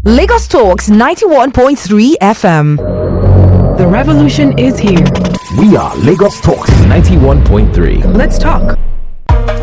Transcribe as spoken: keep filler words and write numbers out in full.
Lagos Talks ninety-one point three F M. The revolution is here. We are Lagos Talks ninety-one point three. Let's talk.